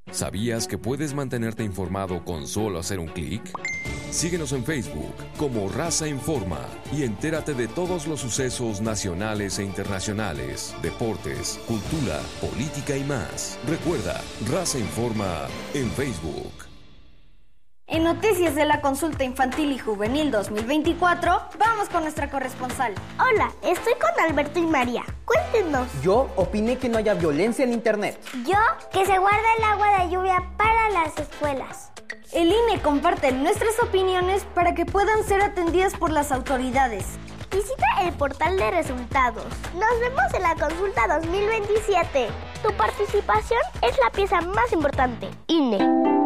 ¿Sabías que puedes mantenerte informado con solo hacer un clic? Síguenos en Facebook como Raza Informa y entérate de todos los sucesos nacionales e internacionales, deportes, cultura, política y más. Recuerda, Raza Informa en Facebook. En noticias de la Consulta Infantil y Juvenil 2024, vamos con nuestra corresponsal. Hola, estoy con Alberto y María. Cuéntenos. Yo opiné que no haya violencia en internet. Yo, que se guarde el agua de lluvia para las escuelas. El INE comparte nuestras opiniones para que puedan ser atendidas por las autoridades. Visita el portal de resultados. Nos vemos en la Consulta 2027. Tu participación es la pieza más importante. INE.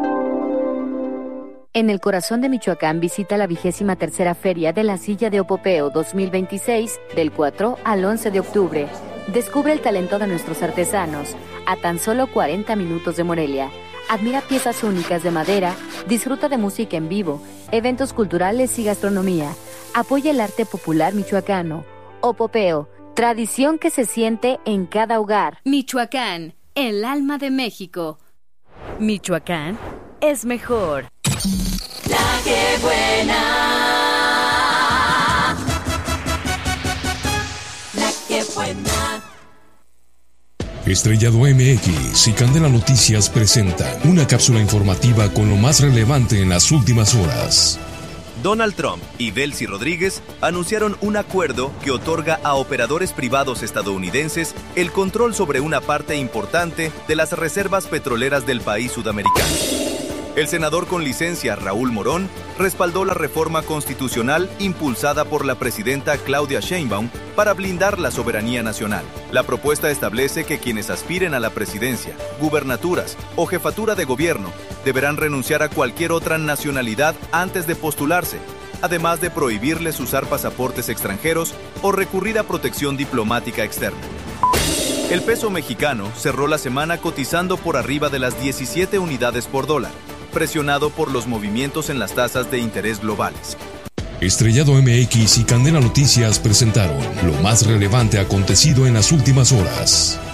En el corazón de Michoacán visita la 23ª Feria de la Silla de Opopeo 2026 del 4 al 11 de octubre. Descubre el talento de nuestros artesanos a tan solo 40 minutos de Morelia. Admira piezas únicas de madera, disfruta de música en vivo, eventos culturales y gastronomía. Apoya el arte popular michoacano. Opopeo, tradición que se siente en cada hogar. Michoacán, el alma de México. Michoacán es mejor. La que buena. La que buena. Estrellado MX y Candela Noticias presentan una cápsula informativa con lo más relevante en las últimas horas. Donald Trump y Delcy Rodríguez anunciaron un acuerdo que otorga a operadores privados estadounidenses el control sobre una parte importante de las reservas petroleras del país sudamericano. El senador con licencia Raúl Morón respaldó la reforma constitucional impulsada por la presidenta Claudia Sheinbaum para blindar la soberanía nacional. La propuesta establece que quienes aspiren a la presidencia, gubernaturas o jefatura de gobierno deberán renunciar a cualquier otra nacionalidad antes de postularse, además de prohibirles usar pasaportes extranjeros o recurrir a protección diplomática externa. El peso mexicano cerró la semana cotizando por arriba de las 17 unidades por dólar, presionado por los movimientos en las tasas de interés globales. Estrellado MX y Candela Noticias presentaron lo más relevante acontecido en las últimas horas.